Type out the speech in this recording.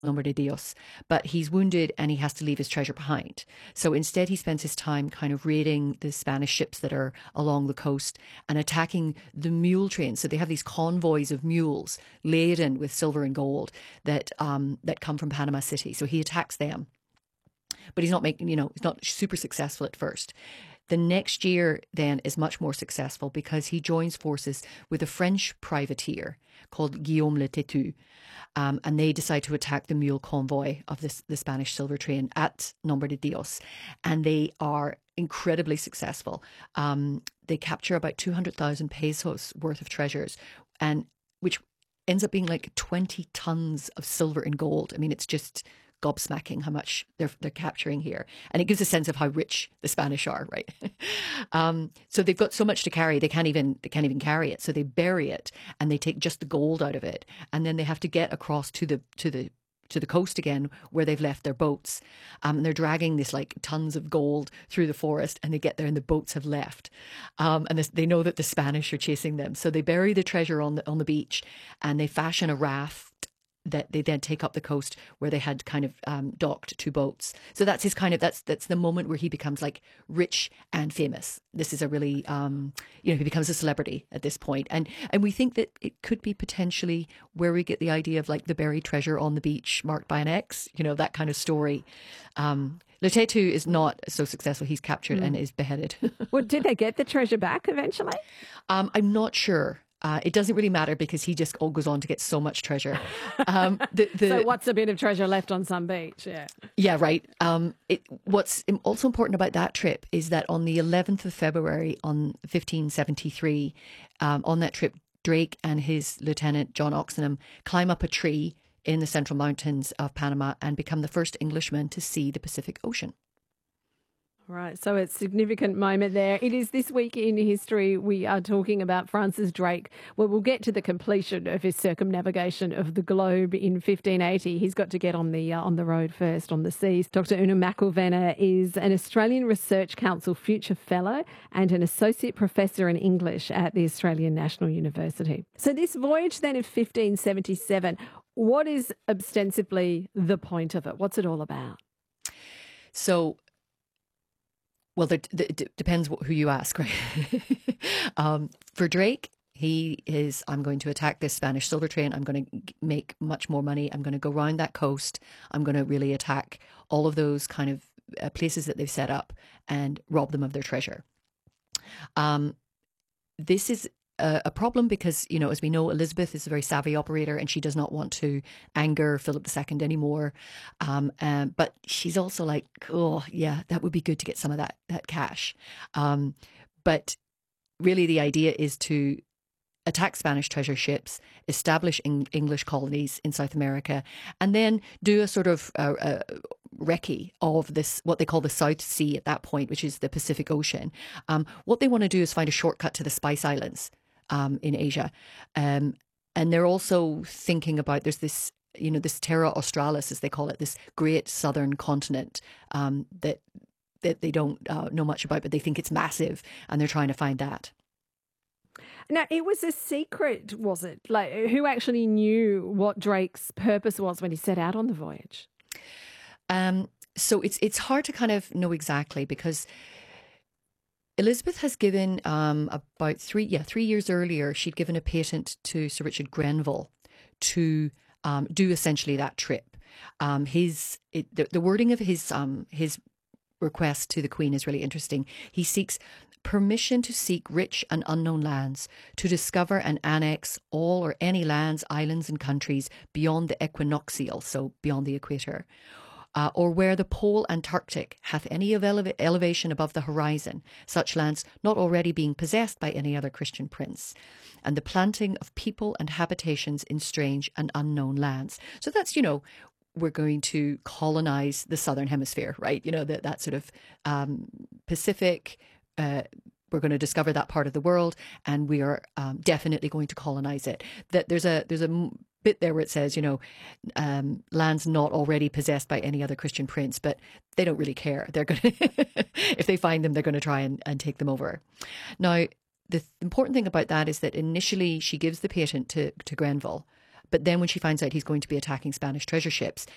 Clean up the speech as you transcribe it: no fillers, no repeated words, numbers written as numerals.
Nombre de Dios, but he's wounded and he has to leave his treasure behind. So instead, he spends his time kind of raiding the Spanish ships that are along the coast and attacking the mule trains. So they have these convoys of mules laden with silver and gold that come from Panama City. So he attacks them, but he's not he's not super successful at first. The next year then is much more successful because he joins forces with a French privateer called Guillaume Le Tétu, and they decide to attack the mule convoy of the Spanish silver train at Nombre de Dios, and they are incredibly successful. They capture about 200,000 pesos worth of treasures, and which ends up being like 20 tons of silver and gold. I mean, it's just gobsmacking how much they're capturing here, and it gives a sense of how rich the Spanish are, right? So they've got so much to carry, they can't even carry it. So they bury it and they take just the gold out of it, and then they have to get across to the coast again where they've left their boats. And they're dragging this like tons of gold through the forest, and they get there and the boats have left. They know that the Spanish are chasing them, so they bury the treasure on the beach, and they fashion a raft that they then take up the coast where they had kind of docked two boats. So that's his kind of, that's the moment where he becomes like rich and famous. This is a really, he becomes a celebrity at this point. And we think that it could be potentially where we get the idea of like the buried treasure on the beach marked by an X, that kind of story. Le Tétu is not so successful. He's captured and is beheaded. Well, did they get the treasure back eventually? I'm not sure. It doesn't really matter because he just all goes on to get so much treasure. So what's a bit of treasure left on some beach? Yeah. Yeah, right. What's also important about that trip is that on the 11th of February on 1573, on that trip, Drake and his lieutenant John Oxenham climb up a tree in the Central Mountains of Panama and become the first Englishmen to see the Pacific Ocean. Right, so it's a significant moment there. It is this week in history we are talking about Francis Drake. Well, we'll get to the completion of his circumnavigation of the globe in 1580. He's got to get on the road first, on the seas. Dr. Una McIlvenna is an Australian Research Council Future Fellow and an Associate Professor in English at the Australian National University. So this voyage then of 1577, what is ostensibly the point of it? What's it all about? So, well, it depends who you ask, right? For Drake, he is, I'm going to attack this Spanish silver train. I'm going to make much more money. I'm going to go around that coast. I'm going to really attack all of those kind of places that they've set up and rob them of their treasure. This is a problem because, as we know, Elizabeth is a very savvy operator and she does not want to anger Philip II anymore. But she's also like, oh, yeah, that would be good to get some of that cash. But really the idea is to attack Spanish treasure ships, establish English colonies in South America, and then do a sort of recce of this, what they call the South Sea at that point, which is the Pacific Ocean. What they want to do is find a shortcut to the Spice Islands in Asia. And they're also thinking about, there's this, this Terra Australis, as they call it, this great southern continent that they don't know much about, but they think it's massive, and they're trying to find that. Now, it was a secret, was it? Like, who actually knew what Drake's purpose was when he set out on the voyage? So it's hard to kind of know exactly, because Elizabeth has given about 3 years earlier, she'd given a patent to Sir Richard Grenville to do essentially that trip. The wording of his request to the Queen is really interesting. He seeks permission to seek rich and unknown lands, to discover and annex all or any lands, islands and countries beyond the equinoctial, so beyond the equator, or where the pole Antarctic hath any elevation above the horizon, such lands not already being possessed by any other Christian prince, and the planting of people and habitations in strange and unknown lands. So that's, we're going to colonize the southern hemisphere, right? That sort of Pacific. We're going to discover that part of the world, and we are definitely going to colonize it. That there's a bit there where it says, lands not already possessed by any other Christian prince, but they don't really care. They're going to, if they find them, they're going to try and take them over. Now, the important thing about that is that initially she gives the patent to Grenville. But then when she finds out he's going to be attacking Spanish treasure ships,